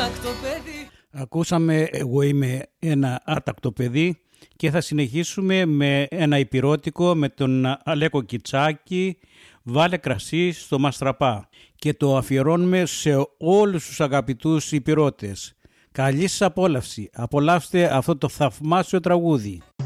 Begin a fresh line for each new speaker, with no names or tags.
άτακτο παιδί.
Ακούσαμε «Εγώ είμαι ένα άτακτο παιδί» και θα συνεχίσουμε με ένα υπηρώτικο με τον Αλέκο Κιτσάκη, «Βάλε κρασί στο Μαστραπά», και το αφιερώνουμε σε όλους τους αγαπητούς υπηρώτες. Καλή σας απόλαυση. Απολαύστε αυτό το θαυμάσιο τραγούδι.